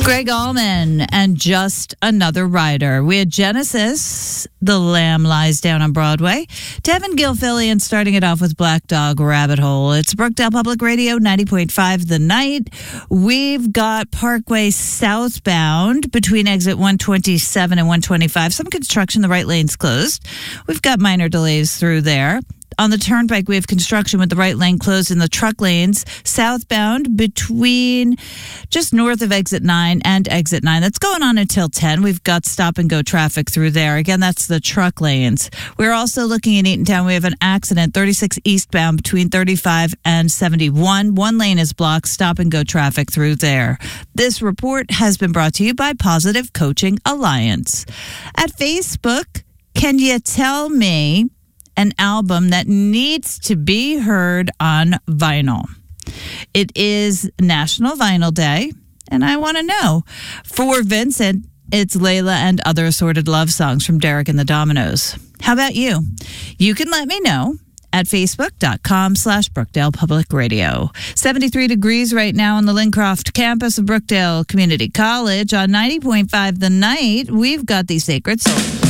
Greg Allman and Just Another Rider. We had Genesis, The Lamb Lies Down on Broadway. Devin Gilfillian starting it off with Black Dog Rabbit Hole. It's Brookdale Public Radio, 90.5 The Night. We've got Parkway southbound between exit 127 and 125. Some construction, the right lane's closed. We've got minor delays through there. On the turnpike, we have construction with the right lane closed in the truck lanes southbound between just north of exit 9 and exit 9. That's going on until 10. We've got stop and go traffic through there. Again, that's the truck lanes. We're also looking in Eatontown. We have an accident, 36 eastbound between 35 and 71. One lane is blocked, stop and go traffic through there. This report has been brought to you by Positive Coaching Alliance. At Facebook, can you tell me an album that needs to be heard on vinyl? It is National Vinyl Day, and I want to know. For Vincent, it's Layla and Other Assorted Love Songs from Derek and the Dominoes. How about you? You can let me know at facebook.com/Brookdale Public Radio. 73 degrees right now on the Lincroft campus of Brookdale Community College. On 90.5 The Night, we've got the Sacred Soul.